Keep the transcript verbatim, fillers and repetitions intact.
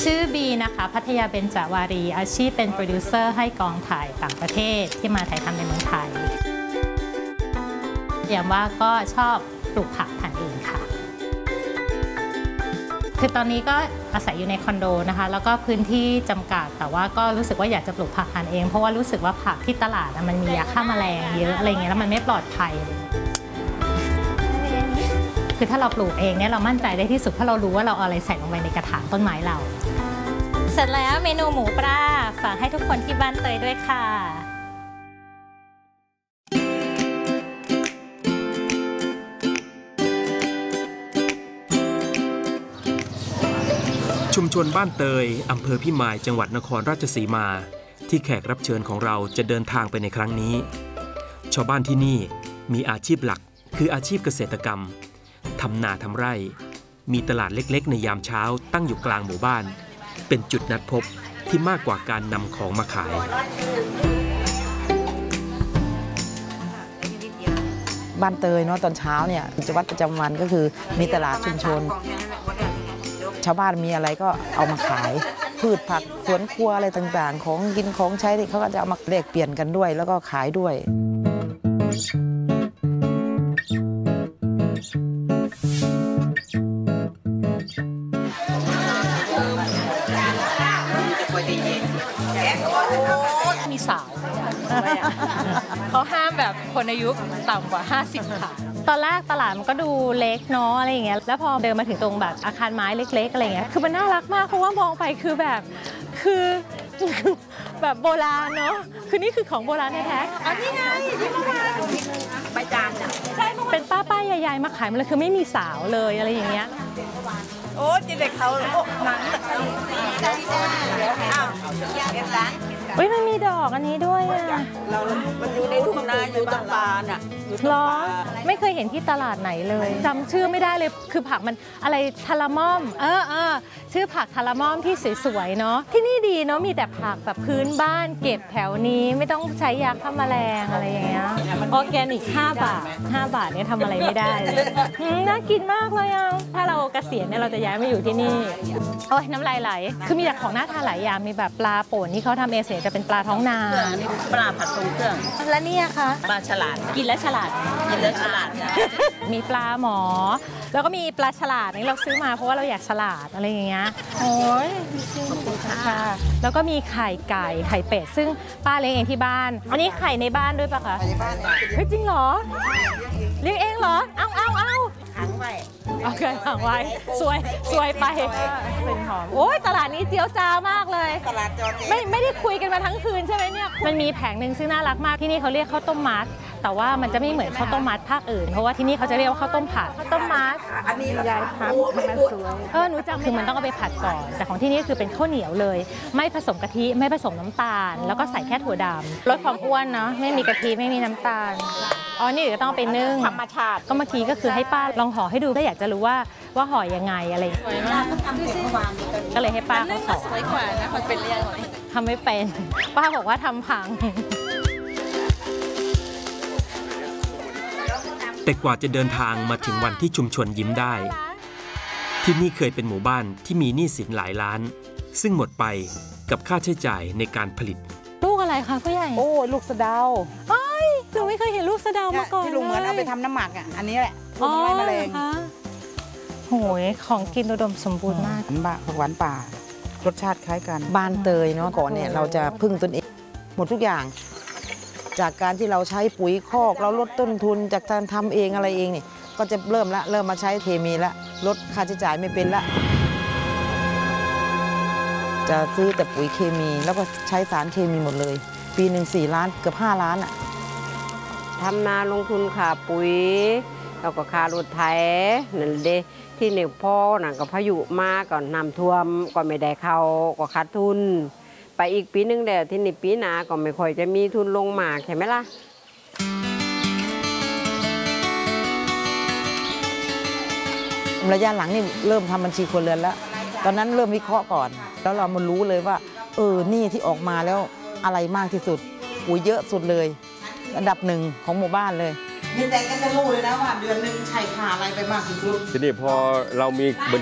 ชื่อบีนะคะพัทยาเบญจวารีอาชีพเป็นโปรดิวเซอร์ให้กองถ่ายต่างประเทศที่มาถ่ายทำในเมืองไทยอย่างว่าก็ชอบปลูกผักทานเองค่ะคือตอนนี้ก็อาศัยอยู่ในคอนโดนะคะแล้วก็พื้นที่จำกัดแต่ว่าก็รู้สึกว่าอยากจะปลูกผักทานเองเพราะว่ารู้สึกว่าผักที่ตลาดมันมียาฆ่าแมลงเยอะอะไรเงี้ยแล้วมันไม่ปลอดภัยคือถ้าเราปลูกเองเนี่ยเรามั่นใจได้ที่สุดเพราะเรารู้ว่าเราเอาอะไรใส่ลงไปในกระถางต้นไม้เราเสร็จแล้วเมนูหมูปลาฝากให้ทุกคนที่บ้านเตยด้วยค่ะชุมชนบ้านเตยอำเภอพิมายจังหวัดนครราชสีมาที่แขกรับเชิญของเราจะเดินทางไปในครั้งนี้ชาวบ้านที่นี่มีอาชีพหลักคืออาชีพเกษตรกรรมทำนาทำไร่มีตลาดเล็กๆในยามเช้าตั้งอยู่กลางหมู่บ้านเป็นจุดนัดพบที่มากกว่าการนำของมาขายบ้านเตยเนาะตอนเช้าเนี่ยกิจวัตรประจำวันก็คือมีตลาดชุมชนชาวบ้านมีอะไรก็เอามาขายพืชผักสวนครัวอะไรต่างๆของกินของใช้ที่เขาก็จะเอามาแลกเปลี่ยนกันด้วยแล้วก็ขายด้วยมีสาวเขาห้ามแบบคนอายุต่ำกว่าห้าสิบค่ะตอนแรกตลาดมันก็ดูเล็กเนาะอะไรอย่างเงี้ยแล้วพอเดินมาถึงตรงแบบอาคารไม้เล็กๆอะไรเงี้ยคือมันน่ารักมากเพราะว่ามองไปคือแบบคือแบบโบราณเนาะคือนี่คือของโบราณแท้ๆอ๋อนี่ไงที่เมื่อวานใบจานอ่ะใช่เป็นป้าป้ายายๆมาขายมันเลยคือไม่มีสาวเลยอะไรอย่างเงี้ยโอ้เด็กเขาหนังอ้าวเก็บร้านเฮ้ยมันมีดอกอันนี้ด้วยอ่ะเรามันอยู่ในทุ่งนาอยู่ตรงปลาน่ะหรอไม่เคยเห็นที่ตลาดไหนเลยจำชื่อไม่ได้เลยคือผักมันอะไรทาราม่อมเออเออชื่อผักทาราม่อมที่สวยๆเนาะที่นี่ดีเนาะมีแต่ผักแบบพื้นบ้านเก็บแถวนี้ไม่ต้องใช้ยาฆ่าแมลงอะไรอย่างเงี้ยออร์แกนิกห้าบาทห้าบาทเนี่ยทำอะไรไม่ได้เลยน่ากินมากเลยอ่ะถ้าเราเกษียณเนี่ยเราจะย้ายมาอยู่ที่นี่โอ้ยน้ำลายไหลคือมีแต่ของน่าทานหลายอย่างมีแบบปลาป่นที่เขาทำเองเสร็จจะเป็นปลาท้องนาปลาผัดทรงเครื่องและนี่คะปลาฉลาดกินแล้วฉลาดกินแล้วฉลาดมีปลาหมอแล้วก็มีปลาฉลาดนี่เราซื้อมาเพราะว่าเราอยากฉลาดอะไรอย่างเงี้ยโอ้ยขอบคุณค่ะแล้วก็มีไข่ไก่ไข่เป็ดซึ่งป้าเลี้ยงเองที่บ้านอันนี้ไข่ในบ้านด้วยปะคะในบ้านเฮ้ยจริงเหรอเลี้ยงเองเหรอเอาเอาเอาขังไว้โอเคขังไว้สวยสวยไปเป็นหอมโอ้ยตลาดนี้เจียวจ้ามากเลยตลาดจอดไม่ไม่ได้คุยกันมาทั้งคืนใช่ไหมเนี่ยมันมีแผงหนึ่งซึ่งน่ารักมากที่นี่เขาเรียกข้าวต้มมัดแต่ว่ามันจะไม่เหมือนข้าวต้มมัดภาคอื่นเพราะว่าที่นี่เขาจะเรียกว่าข้าวต้มผัดข้าวต้มมัดอันนี้ยายพับมันสวยเออหนูจำคือมันต้องเอาไปผัดก่อนแต่ของที่นี่คือเป็นข้าวเหนียวเลยไม่ผสมกะทิไม่ผสมน้ำตาลแล้วก็ใส่แค่ถั่วดำลดความอ้วนเนาะไม่มีกะทิไม่มีน้ำตาลอ๋อนี่เดี๋ยวต้องไปนึ่งธรรมชาติก็เมื่อกี้ก็คือให้ป้าลองห่อให้ดูถ้าอยากจะรู้ว่าว่าห่อยังไงอะไรก็เลยให้ป้าเขาสอนสวยกว่านะมันเป็นเรื่องทำไม่เป็นป้าบอกว่าทำพังแต่กว่าจะเดินทางมาถึงวันที่ชุมชนยิ้มได้ที่นี่เคยเป็นหมู่บ้านที่มีหนี้สินหลายล้านซึ่งหมดไปกับค่าใช้จ่ายในการผลิตลูกอะไรคะผู้ใหญ่โอ้ลูกสะเดาเอ้ยหนูไม่เคยเห็นลูกสะเดามาก่อนที่ลุงเหมือนเอาไปทำน้ำหมักอ่ะอันนี้แหละอ๋อแมลงโหยของกินอุดมสมบูรณ์มากบ้าผักหวานป่ารสชาติคล้ายกันบ้านเตยเนาะก่อนเนี่ยเราจะพึ่งตนเองหมดทุกอย่างจากการที่เราใช้ปุ๋ยคอกเราลดต้นทุนจากการทำเองอะไรเองนี่ก็จะเริ่มละเริ่มมาใช้เคมีละลดค่าใช้จ่ายไม่เป็นละจะซื้อแต่ปุ๋ยเคมีแล้วก็ใช้สารเคมีหมดเลยปีหนึ่งสี่ล้านเกือบห้าล้านอ่ะทำนาลงทุนค่าปุ๋ยแล้วก็ค่ารถไถนั่นเดที่เหนียวพ่อน่ะก็พายุมาก่อนน้ำท่วมก็ไม่ได้เข้าก็ขาดทุนไปอีกปีนึงเดี๋ยวที่นี่ปีหน้าก็ไม่ค่อยจะมีทุนลงมาใช่ไหมล่ะระยะหลังนี่เริ่มทำบัญชีครัวเรือนแล้วตอนนั้นเริ่มวิเคราะห์ก่อนแล้วเรามารู้เลยว่าเออนี่ที่ออกมาแล้วอะไรมากที่สุดปุ๋ยเยอะสุดเลยอันดับหนึ่งของหมู่บ้านเลยมีแต่ก็จะรู้เลยนะว่าเดือนหนึ่งใช้ค่าอะไรไปมากที่สุดทีนี้พอเรามี